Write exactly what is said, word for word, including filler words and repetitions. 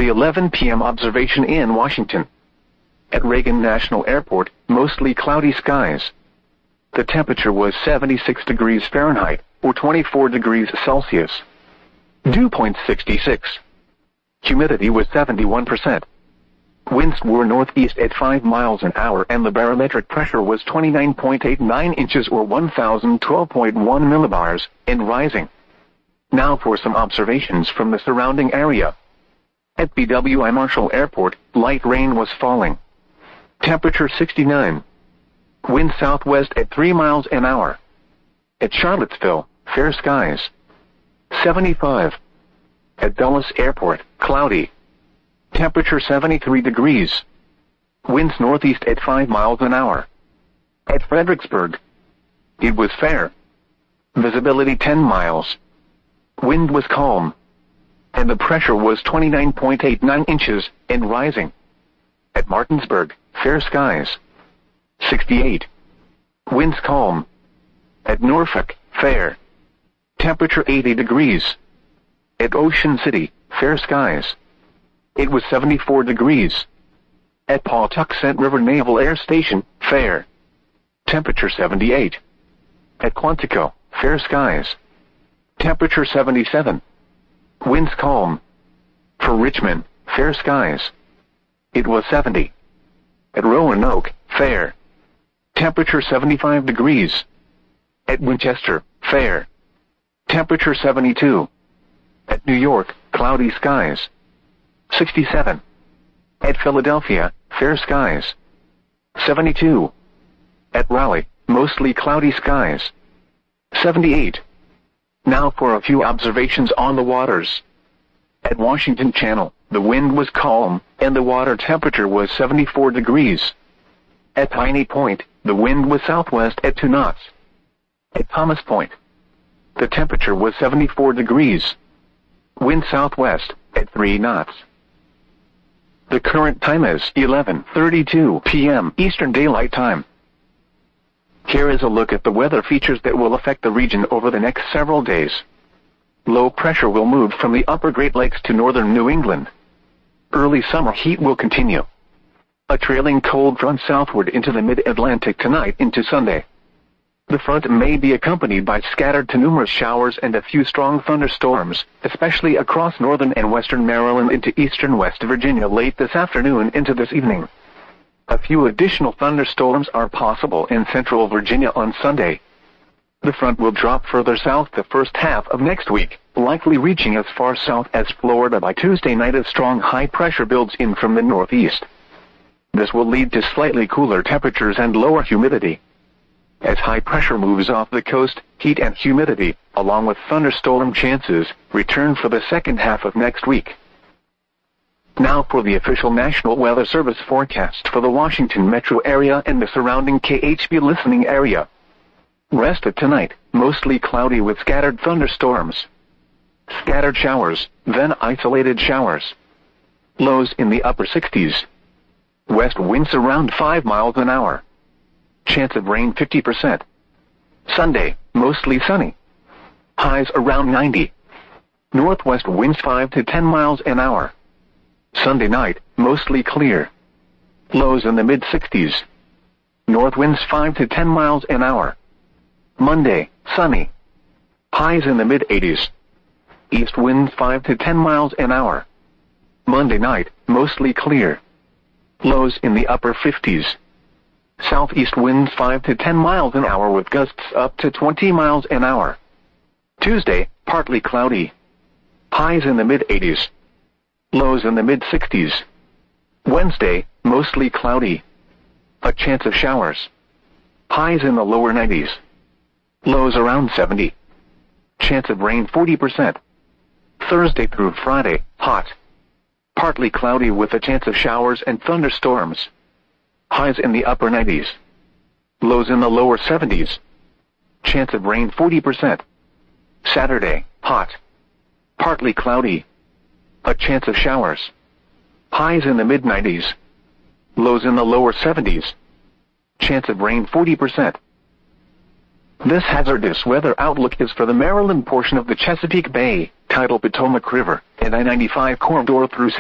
the eleven p m observation in Washington. At Reagan National Airport, mostly cloudy skies. The temperature was seventy-six degrees Fahrenheit, or twenty-four degrees Celsius. Dew point sixty-six. Humidity was seventy-one percent. Winds were northeast at five miles an hour and the barometric pressure was twenty-nine point eight nine inches or one thousand twelve point one millibars, and rising. Now for some observations from the surrounding area. At B W I Marshall Airport, light rain was falling. Temperature sixty-nine. Wind southwest at three miles an hour. At Charlottesville, fair skies. seventy-five. At Dulles Airport, cloudy. Temperature seventy-three degrees. Winds northeast at five miles an hour. At Fredericksburg, it was fair. Visibility ten miles. Wind was calm. And the pressure was twenty-nine point eight nine inches, and rising. At Martinsburg, fair skies. sixty-eight. Winds calm. At Norfolk, fair. Temperature eighty degrees. At Ocean City, fair skies. It was seventy-four degrees. At Pawtuxet River Naval Air Station, fair. Temperature seventy-eight. At Quantico, fair skies. Temperature seventy-seven. Winds calm. For Richmond, fair skies. It was seventy. At Roanoke, fair. Temperature seventy-five degrees. At Winchester, fair. Temperature seventy-two. At New York, cloudy skies. sixty-seven. At Philadelphia, fair skies. seventy-two. At Raleigh, mostly cloudy skies. seventy-eight. Now for a few observations on the waters. At Washington Channel, the wind was calm, and the water temperature was seventy-four degrees. At Piney Point, the wind was southwest at two knots. At Thomas Point, the temperature was seventy-four degrees. Wind southwest at three knots. The current time is eleven thirty-two p m Eastern Daylight Time. Here is a look at the weather features that will affect the region over the next several days. Low pressure will move from the upper Great Lakes to northern New England. Early summer heat will continue. A trailing cold front southward into the mid-Atlantic tonight into Sunday. The front may be accompanied by scattered to numerous showers and a few strong thunderstorms, especially across northern and western Maryland into eastern West Virginia late this afternoon into this evening. A few additional thunderstorms are possible in central Virginia on Sunday. The front will drop further south the first half of next week, likely reaching as far south as Florida by Tuesday night as strong high pressure builds in from the northeast. This will lead to slightly cooler temperatures and lower humidity. As high pressure moves off the coast, heat and humidity, along with thunderstorm chances, return for the second half of next week. Now for the official National Weather Service forecast for the Washington metro area and the surrounding K H B listening area. Rest of tonight, mostly cloudy with scattered thunderstorms. Scattered showers, then isolated showers. Lows in the upper sixties. West winds around five miles an hour. Chance of rain fifty percent. Sunday, mostly sunny. Highs around ninety. Northwest winds five to ten miles an hour. Sunday night, mostly clear. Lows in the mid-sixties. North winds five to ten miles an hour. Monday, sunny. Highs in the mid-eighties. East winds five to ten miles an hour. Monday night, mostly clear. Lows in the upper fifties. Southeast winds five to ten miles an hour with gusts up to twenty miles an hour. Tuesday, partly cloudy. Highs in the mid-eighties. Lows in the mid-sixties. Wednesday, mostly cloudy. A chance of showers. Highs in the lower nineties. Lows around seventy. Chance of rain forty percent. Thursday through Friday, hot. Partly cloudy with a chance of showers and thunderstorms. Highs in the upper nineties. Lows in the lower seventies. Chance of rain forty percent. Saturday, hot. Partly cloudy. A chance of showers. Highs in the mid-nineties. Lows in the lower seventies. Chance of rain forty percent. This hazardous weather outlook is for the Maryland portion of the Chesapeake Bay, tidal Potomac River, and I ninety-five corridor through